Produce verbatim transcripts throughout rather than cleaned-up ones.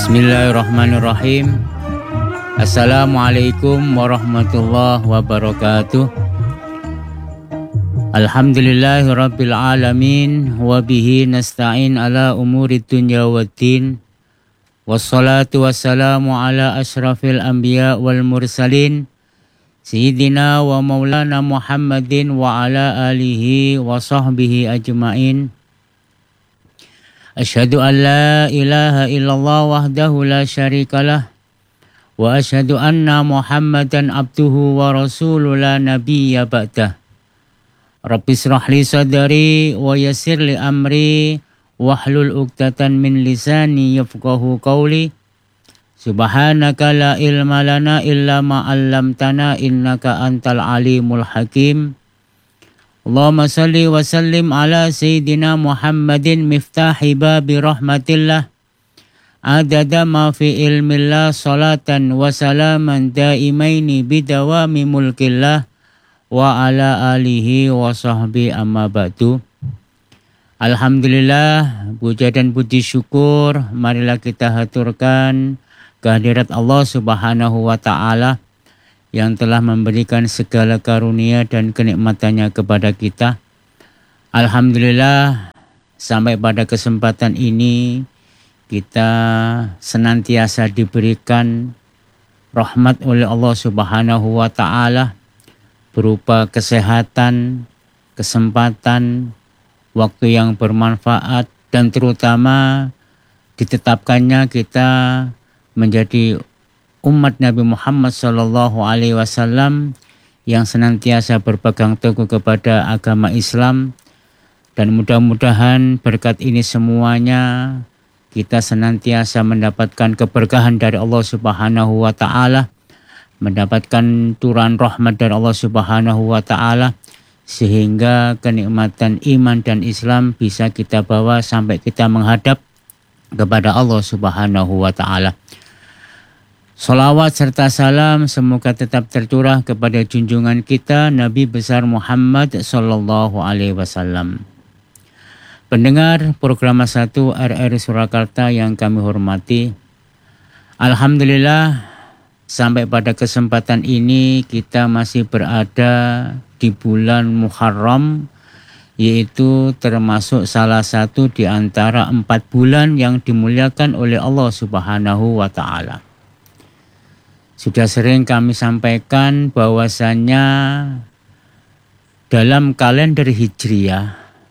Bismillahirrahmanirrahim. Assalamualaikum warahmatullahi wabarakatuh. Alhamdulillahirabbil alamin wa bihi nasta'in ala umuri dunya waddin. Wassalatu wassalamu ala asyrafil anbiya wal mursalin sayyidina wa maulana Muhammadin wa ala alihi wa sahbihi ajmain. Asyhadu an la ilaha illallah wahdahu la syarikalah wa asyhadu anna Muhammadan abduhu wa rasuluhu la nabiyya ba'dah. Rabbi israh li sadri wa yassir li amri wahlul 'uqdatam min lisani yafqahu qawli. Subhanaka la ilma lana illa ma 'allamtana innaka antal alimul hakim. Allahumma salli wa sallim ala sayyidina Muhammadin miftahi babi rahmatillah adada ma fi ilmillah salatan wa salaman daimaini bidawami mulkillah wa ala alihi wa sahbihi amma ba'du. Alhamdulillah, puja dan puji syukur marilah kita haturkan kehadirat Allah Subhanahu wa ta'ala yang telah memberikan segala karunia dan kenikmatannya kepada kita. Alhamdulillah, sampai pada kesempatan ini kita senantiasa diberikan rahmat oleh Allah Subhanahu wa ta'ala berupa kesehatan, kesempatan, waktu yang bermanfaat, dan terutama ditetapkannya kita menjadi umat Nabi Muhammad Sallallahu Alaihi Wasallam yang senantiasa berpegang teguh kepada agama Islam, dan mudah-mudahan berkat ini semuanya kita senantiasa mendapatkan keberkahan dari Allah Subhanahu wa ta'ala, mendapatkan turan rahmat dari Allah Subhanahu wa ta'ala, sehingga kenikmatan iman dan Islam bisa kita bawa sampai kita menghadap kepada Allah Subhanahu wa ta'ala. Salawat serta salam semoga tetap tercurah kepada junjungan kita Nabi besar Muhammad Sallallahu Alaihi Wasallam. Pendengar program satu R R Surakarta yang kami hormati, alhamdulillah sampai pada kesempatan ini kita masih berada di bulan Muharram, yaitu termasuk salah satu di antara empat bulan yang dimuliakan oleh Allah Subhanahu wa ta'ala. Sudah sering kami sampaikan bahwasannya dalam kalender Hijriah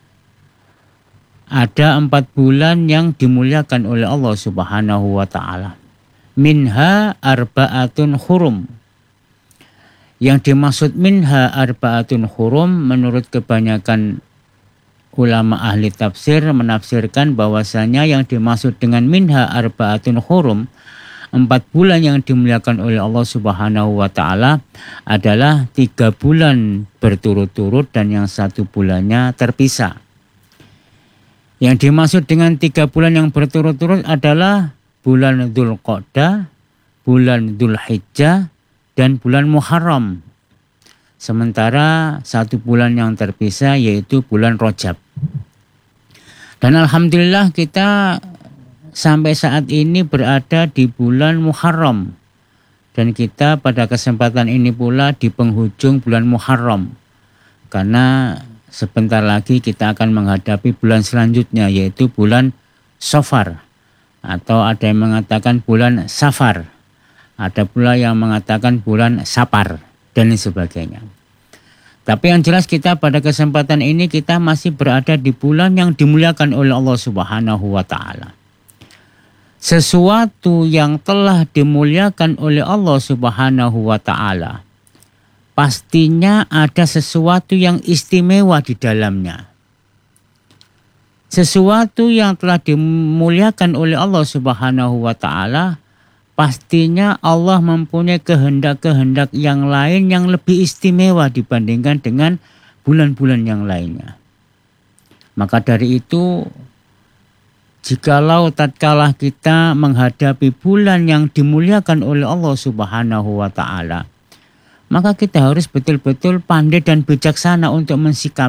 ada empat bulan yang dimuliakan oleh Allah Subhanahu wa ta'ala. Minha arba'atun hurum. Yang dimaksud minha arba'atun hurum menurut kebanyakan ulama ahli tafsir menafsirkan bahwasanya yang dimaksud dengan minha arba'atun hurum, empat bulan yang dimuliakan oleh Allah Subhanahu wa ta'ala adalah tiga bulan berturut-turut dan yang satu bulannya terpisah. Yang dimaksud dengan tiga bulan yang berturut-turut adalah bulan Dzulqa'dah, bulan Dzulhijjah, dan bulan Muharram. Sementara satu bulan yang terpisah yaitu bulan Rajab. Dan alhamdulillah kita sampai saat ini berada di bulan Muharram, dan kita pada kesempatan ini pula di penghujung bulan Muharram, karena sebentar lagi kita akan menghadapi bulan selanjutnya yaitu bulan Safar, atau ada yang mengatakan bulan Safar, ada pula yang mengatakan bulan Sapar, dan sebagainya. Tapi yang jelas kita pada kesempatan ini kita masih berada di bulan yang dimuliakan oleh Allah Subhanahu wa ta'ala. Sesuatu yang telah dimuliakan oleh Allah Subhanahu wa ta'ala, pastinya ada sesuatu yang istimewa di dalamnya. Sesuatu yang telah dimuliakan oleh Allah Subhanahu wa ta'ala, pastinya Allah mempunyai kehendak-kehendak yang lain yang lebih istimewa dibandingkan dengan bulan-bulan yang lainnya. Maka dari itu, jikalau tatkala kita menghadapi bulan yang dimuliakan oleh Allah Subhanahu wa ta'ala, maka kita harus betul-betul pandai dan bijaksana untuk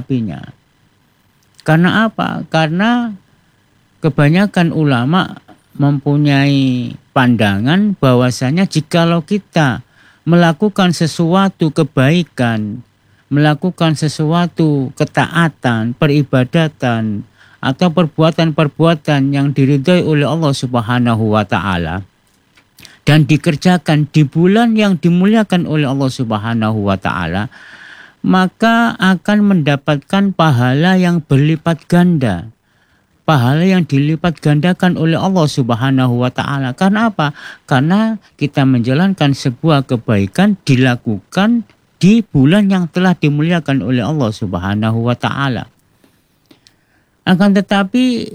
mensikapinya. Karena apa? Karena kebanyakan ulama mempunyai pandangan bahwasanya jikalau kita melakukan sesuatu kebaikan, melakukan sesuatu ketaatan, peribadatan, atau perbuatan-perbuatan yang diridhai oleh Allah Subhanahu wa taala dan dikerjakan di bulan yang dimuliakan oleh Allah Subhanahu wa taala, maka akan mendapatkan pahala yang berlipat ganda. Pahala yang dilipat gandakan oleh Allah Subhanahu wa taala. Karena apa? Karena kita menjalankan sebuah kebaikan dilakukan di bulan yang telah dimuliakan oleh Allah Subhanahu wa taala. Akan tetapi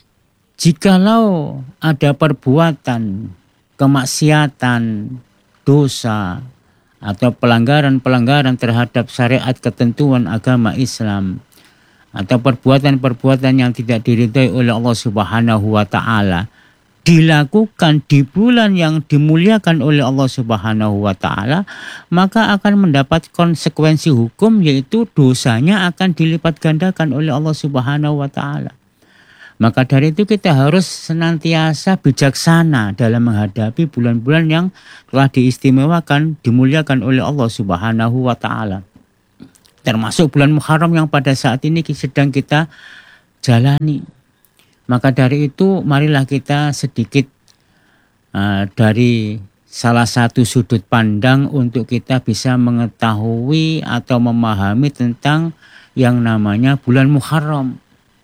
jikalau ada perbuatan kemaksiatan, dosa, atau pelanggaran-pelanggaran terhadap syariat ketentuan agama Islam, atau perbuatan-perbuatan yang tidak diridhai oleh Allah Subhanahu wa taala dilakukan di bulan yang dimuliakan oleh Allah Subhanahu wa taala, maka akan mendapat konsekuensi hukum, yaitu dosanya akan dilipat gandakan oleh Allah Subhanahu wa taala. Maka dari itu kita harus senantiasa bijaksana dalam menghadapi bulan-bulan yang telah diistimewakan, dimuliakan oleh Allah Subhanahu wa taala. Termasuk bulan Muharram yang pada saat ini sedang kita jalani. Maka dari itu marilah kita sedikit uh, dari salah satu sudut pandang untuk kita bisa mengetahui atau memahami tentang yang namanya bulan Muharram.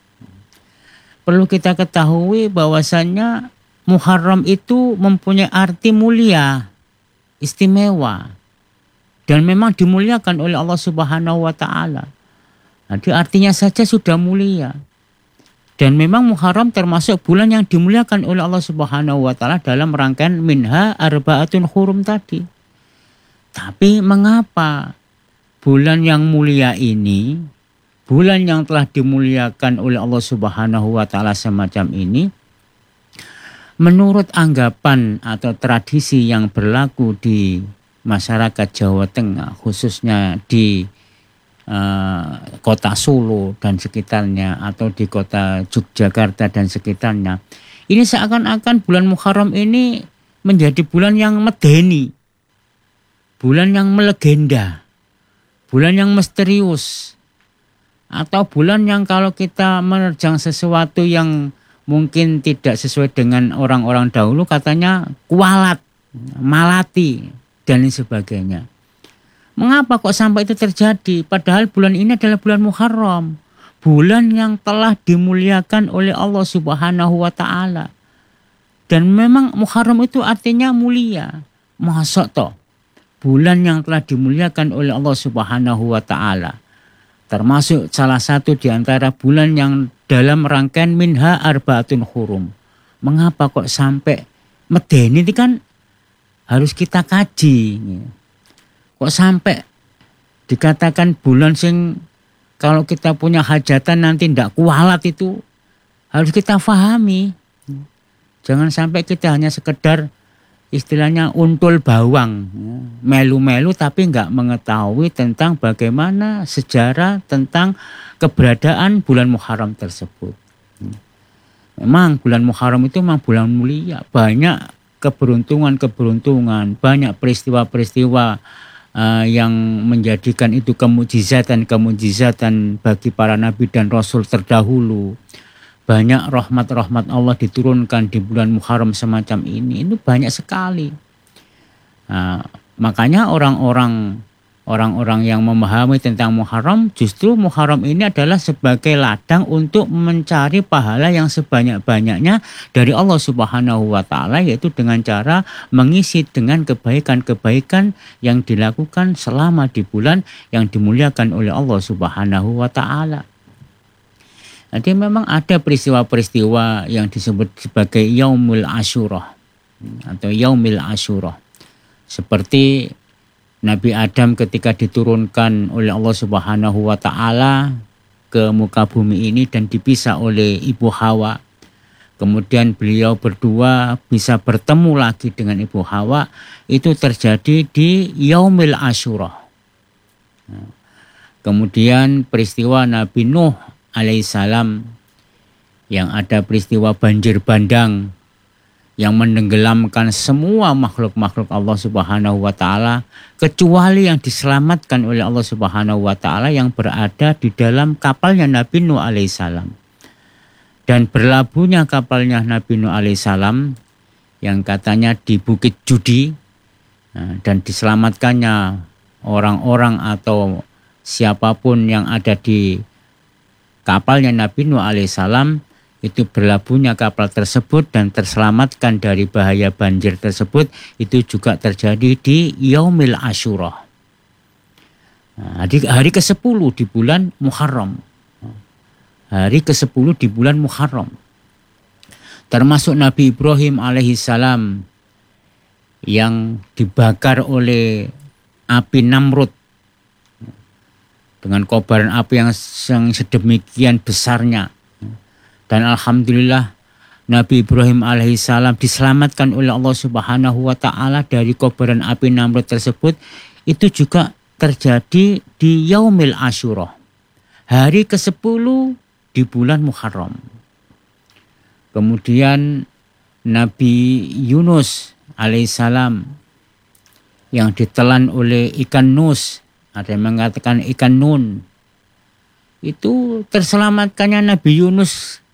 Perlu kita ketahui bahwasannya Muharram itu mempunyai arti mulia, istimewa, dan memang dimuliakan oleh Allah Subhanahu wa taala. Jadi artinya saja sudah mulia. Dan memang Muharram termasuk bulan yang dimuliakan oleh Allah Subhanahu wa taala dalam rangkaian minha arbaatun hurum tadi. Tapi mengapa bulan yang mulia ini, bulan yang telah dimuliakan oleh Allah Subhanahu wa taala semacam ini, menurut anggapan atau tradisi yang berlaku di masyarakat Jawa Tengah, khususnya di uh, kota Solo dan sekitarnya, atau di kota Yogyakarta dan sekitarnya, ini seakan-akan bulan Muharram ini menjadi bulan yang medeni, bulan yang melegenda, bulan yang misterius, atau bulan yang kalau kita menerjang sesuatu yang mungkin tidak sesuai dengan orang-orang dahulu, katanya kualat, malati, dan lain sebagainya. Mengapa kok sampai itu terjadi? Padahal bulan ini adalah bulan Muharram, bulan yang telah dimuliakan oleh Allah Subhanahu wa taala. Dan memang Muharram itu artinya mulia. Masa toh bulan yang telah dimuliakan oleh Allah Subhanahu wa taala, termasuk salah satu di antara bulan yang dalam rangkaian minha arbaatun hurum. Mengapa kok sampai medeni? Ini kan harus kita kaji. Kok sampai dikatakan bulan sing kalau kita punya hajatan nanti tidak kualat, itu harus kita pahami. Jangan sampai kita hanya sekedar istilahnya untul bawang, melu-melu tapi nggak mengetahui tentang bagaimana sejarah tentang keberadaan bulan Muharram tersebut. Memang bulan Muharram itu memang bulan mulia, banyak keberuntungan-keberuntungan, banyak peristiwa-peristiwa uh, yang menjadikan itu kemujizatan-kemujizatan bagi para nabi dan rasul terdahulu. Banyak rahmat-rahmat Allah diturunkan di bulan Muharram semacam ini. Itu banyak sekali. Nah, makanya orang-orang orang-orang yang memahami tentang Muharram, justru Muharram ini adalah sebagai ladang untuk mencari pahala yang sebanyak-banyaknya dari Allah Subhanahu wa taala, yaitu dengan cara mengisi dengan kebaikan-kebaikan yang dilakukan selama di bulan yang dimuliakan oleh Allah Subhanahu wa taala. Jadi memang ada peristiwa-peristiwa yang disebut sebagai Yaumul Asyurah atau Yaumil Asyurah. Seperti Nabi Adam ketika diturunkan oleh Allah Subhanahu wa taala ke muka bumi ini dan dipisah oleh Ibu Hawa. Kemudian beliau berdua bisa bertemu lagi dengan Ibu Hawa. Itu terjadi di Yaumil Asyurah. Kemudian peristiwa Nabi Nuh alaihissalam yang ada peristiwa banjir bandang yang menenggelamkan semua makhluk-makhluk Allah Subhanahu wa taala kecuali yang diselamatkan oleh Allah Subhanahu wa taala yang berada di dalam kapalnya Nabi Nuh alaihissalam. Dan berlabuhnya kapalnya Nabi Nuh alaihissalam yang katanya di Bukit Judi, dan diselamatkannya orang-orang atau siapapun yang ada di kapalnya Nabi Nuh alaihissalam, itu berlabuhnya kapal tersebut dan terselamatkan dari bahaya banjir tersebut, itu juga terjadi di Yaumil Asyura. Nah, hari, hari ke sepuluh di bulan Muharram. Hari ke sepuluh di bulan Muharram. Termasuk Nabi Ibrahim alaihissalam yang dibakar oleh api Namrud dengan kobaran api yang, yang sedemikian besarnya. Dan alhamdulillah Nabi Ibrahim alaihissalam diselamatkan oleh Allah Subhanahu wa taala dari kobaran api Namrud tersebut. Itu juga terjadi di Yaumil Asyura, hari ke sepuluh di bulan Muharram. Kemudian Nabi Yunus alaihissalam yang ditelan oleh ikan nus, ada yang mengatakan ikan nun, itu terselamatkannya Nabi Yunus